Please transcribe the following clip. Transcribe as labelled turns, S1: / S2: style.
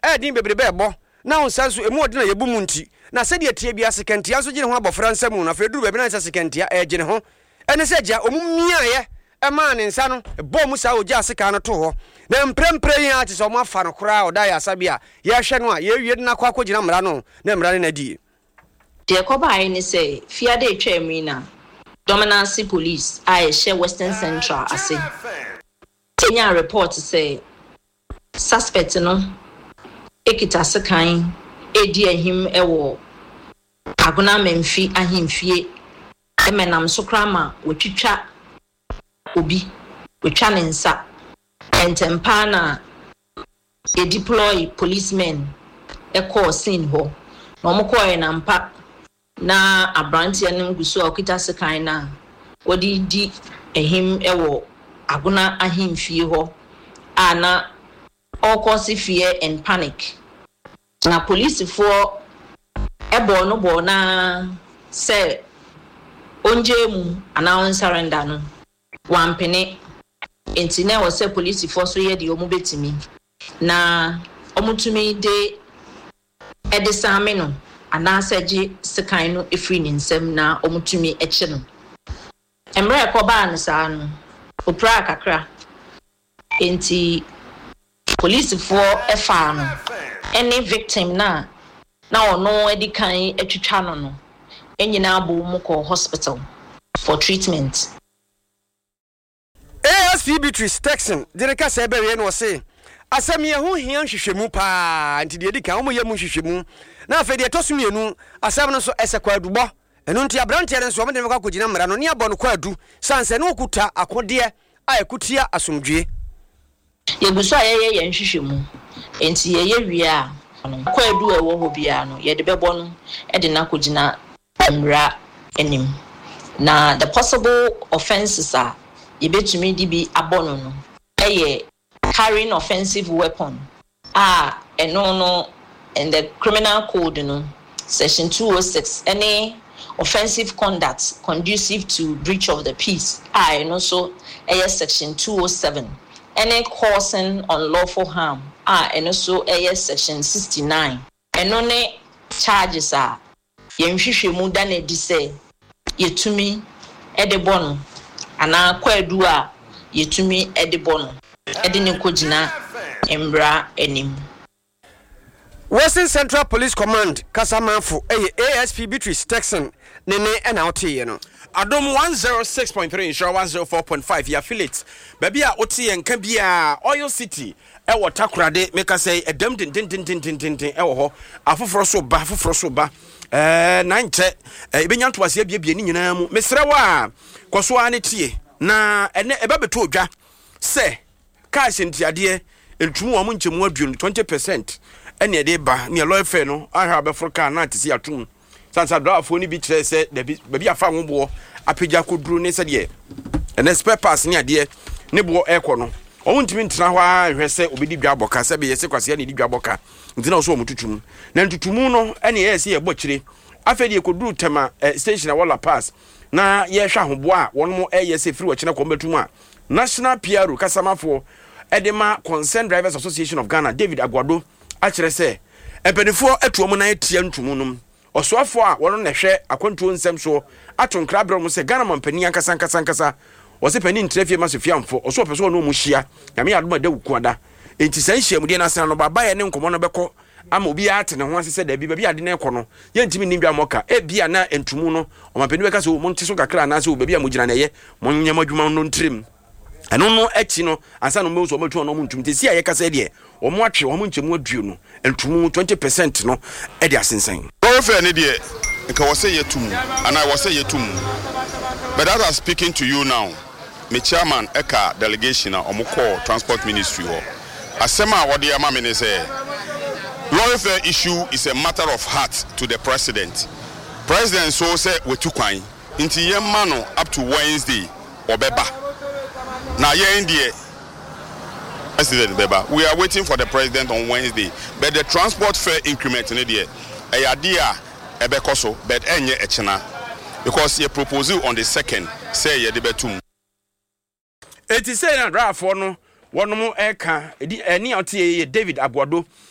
S1: din bebrebe ebo na onsa so emu odina yebu mu nti na se de tie bia sekentia so gine ho abofra nsam na fe duru be na se sekentia gine ho ene se gya omumia ye ema ne nsa no bo mu sa ogya seka no to ho na mprempre yin ati so mo afa no kora oda ya sabia ye hwe no a ye wie na kwa kogina mra no na mra ne die
S2: de ko ba ni say fiade etwami na dominance police I share Western Central ase Kenya report say suspect no ekita sekan edi ahim ewo agona memfi ahimfie emenam so krama wotwitwa obi wotwa ne nsa entempa na deploy policemen call scene ho no mo koy na mpa na abrantie no guso okita sekan na odi di ehim ewo agona ahimfie ho ana all cause fear and panic na police for ebo no bo na say onje mu announce surrender no wampene enti na wo say police for so ye de omu betimi na omutumi de edisame no anasaje sekan no efri ni nsem na omutumi eche no emre ko ba ne sa no opra kakra enti police for efa no any victim na ono edikan etwitwa no enyina abo mu ko hospital for treatment.
S1: ASP Beatrice Texan direka se be we no se asem ye ho hia hwehwemu pa nti de edikan omo ye mu hwehwemu na afa de toso mienu asem no so esekwa adubo eno nti abrante ne so omo de mekwa kogina mra no ne abo no kwa adu sanse ne okuta akode a ekutia asomdwe
S2: yeguso ayeye ye nhwehwemu enti ye wie a kwa adu ewo ho bia no ye de bebo no e de na kogina mra enim na the possible offenses are yebetumi di bi abono no eye carrying offensive weapon eno no in the criminal code no section 206 any offensive conduct conducive to breach of the peace and also section 207 any causing unlawful harm and also section 69 and only charges are yenhwehwemu da na di say yetumi edebono ana kwadu a yetumi edebono ede ne kogina embra enim.
S1: Western Central Police Command Kasamanfo ASP Beatrice Texan nene ena otiye no
S3: Adom 106.3 insure 104.5 ya affiliate baby a otiye nka bia Oil City ewo takrade make say edem tin ewo ho afoforo so ba na nche ebenya ntwase abia ni nyina mu mesrewa koso ane tie na ene ebebeto odwa se cash ntiade entumu wo nchemu aduonu 20% ene de ba ne lawyer fe no aha abeforo ka na atisi atum sansa drafo ni bi kire se baby afa nwbo apegya koduru ne se de ene spare pass ne ade ne bo ekọ no owuntimi ntina ho ahwese obedi dwa boka se be yese kwase ne di dwa boka ntina oso omututum na ntutumu no ene yesi ye bokire afedi ekoduru tema station wala pass na ye hwa hobo a wonmo yese free wachina kombetum a national PRO kasamafo edema Concerned Drivers Association of Ghana David Agwado akire se empenifo atuomu na etia ntumu num osoafo a wono na hwe akontuo nsem so atonkra brom se Ghana mampani ankasa wose pani ntrefie masofiamfo oso peso no mu hia nyame adoma da wukuada enti san hia mu de na san no baba ye ne nkomo no beko ama obi ate ne ho asese da bi babi ade na ekọ no ye ntimi nimdwa moka bia na entumu no o mampani beka so mo ntiso kakra na se babi amugina na ye mo nyama dwuma no ntrim eno no echi no ansa no mezo matu no muntum te si aye kasa de o mo atwe o mo nchemu aduo no entumu 20% no e de asensan
S4: o fe ne de nka wo se yetum ana wo se yetum but as I'm speaking to you now me chairman eka delegation na omukọ transport ministry ho asema wode ama me ne say lawyer fair issue is a matter of heart to the president so say wetu kwan nti yemma no up to Wednesday obeba na ye ndie president beba we are waiting for the president on Wednesday but the transport fare increment in there eyadea ebekoso but enye echena because ye propose on the 2nd say ye debetum
S3: eti say na draft no wono mo eka eni otie ye David Agwado